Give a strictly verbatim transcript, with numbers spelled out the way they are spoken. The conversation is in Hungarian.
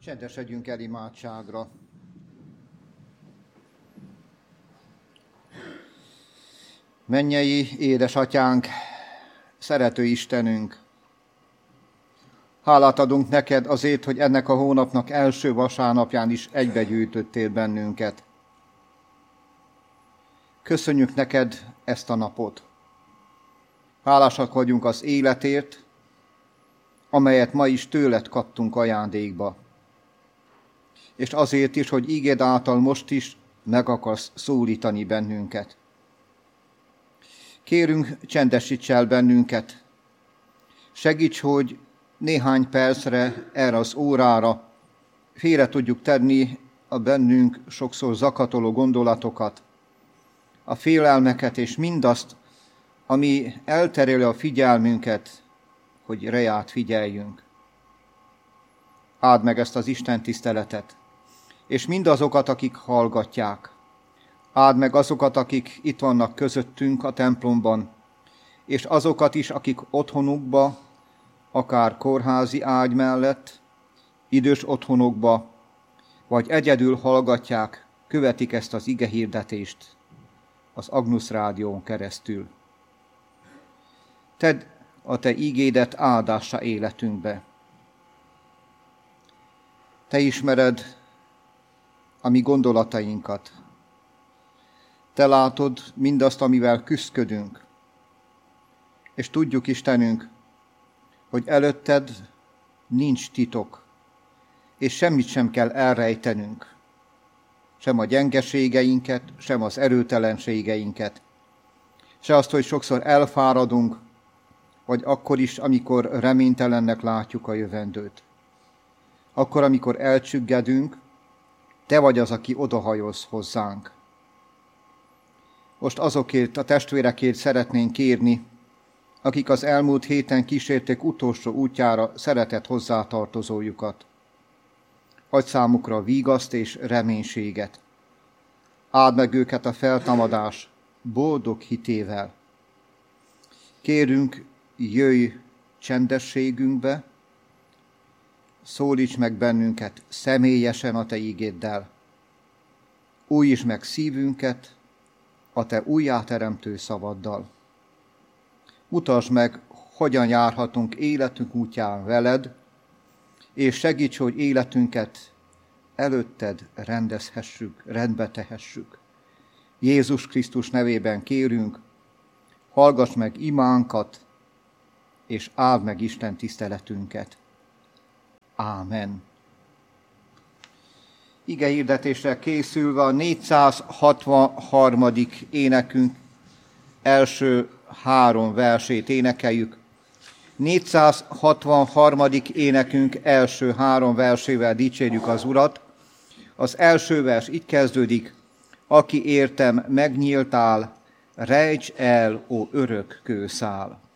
Csendesedjünk el imádságra. Mennyei édesatyánk, szerető Istenünk, hálát adunk neked azért, hogy ennek a hónapnak első vasárnapján is egybegyűjtöttél bennünket. Köszönjük neked ezt a napot. Hálásak vagyunk az életért, amelyet ma is tőled kaptunk ajándékba. És azért is, hogy ígéd által most is meg akarsz szólítani bennünket. Kérünk, csendesíts el bennünket. Segíts, hogy néhány percre, erre az órára félre tudjuk tenni a bennünk sokszor zakatoló gondolatokat, a félelmeket és mindazt, ami eltereli a figyelmünket, hogy reát figyeljünk. Áld meg ezt az Isten tiszteletet, és mindazokat, akik hallgatják. Áld meg azokat, akik itt vannak közöttünk a templomban, és azokat is, akik otthonukba, akár kórházi ágy mellett, idős otthonokba, vagy egyedül hallgatják, követik ezt az igehirdetést az Agnus Rádión keresztül. Tedd a te ígédet áldása életünkbe. Te ismered a mi gondolatainkat. Te látod mindazt, amivel küszködünk. És tudjuk, Istenünk, hogy előtted nincs titok, és semmit sem kell elrejtenünk. Sem a gyengeségeinket, sem az erőtelenségeinket. Se azt, hogy sokszor elfáradunk, vagy akkor is, amikor reménytelennek látjuk a jövendőt. Akkor, amikor elcsüggedünk, te vagy az, aki odahajolsz hozzánk. Most azokért, a testvérekért szeretnénk kérni, akik az elmúlt héten kísérték utolsó útjára szeretett hozzátartozójukat. Adj számukra vígaszt és reménységet. Áld meg őket a feltámadás boldog hitével. Kérünk, jöjj csendességünkbe, szólíts meg bennünket személyesen a te ígéddel. Újítsd meg szívünket a te újjáteremtő szavaddal. Mutasd meg, hogyan járhatunk életünk útján veled, és segíts, hogy életünket előtted rendezhessük, rendbe tehessük. Jézus Krisztus nevében kérünk, hallgass meg imánkat, és áld meg Isten tiszteletünket. Ámen. Igehirdetésre készülve a négyszázhatvanharmadik énekünk első három versét énekeljük. négyszázhatvanharmadik énekünk első három versével dicsérjük az Urat. Az első vers így kezdődik: aki értem megnyíltál, rejts el, ó örök kőszál.